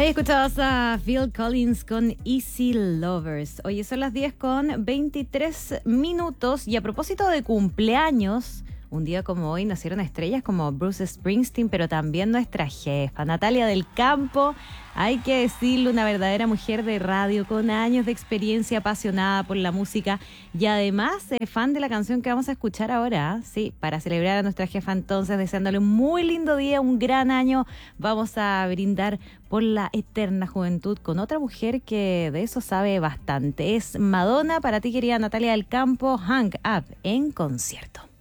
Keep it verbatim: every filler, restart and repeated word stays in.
Ahí escuchabas a Phil Collins con Easy Lovers. Oye, son las diez con veintitrés minutos y a propósito de cumpleaños, un día como hoy nacieron estrellas como Bruce Springsteen, pero también nuestra jefa, Natalia del Campo. Hay que decirle, una verdadera mujer de radio con años de experiencia, apasionada por la música y además eh, fan de la canción que vamos a escuchar ahora. Sí, para celebrar a nuestra jefa entonces, deseándole un muy lindo día, un gran año. Vamos a brindar por la eterna juventud con otra mujer que de eso sabe bastante. Es Madonna, para ti querida Natalia del Campo, Hang Up en concierto.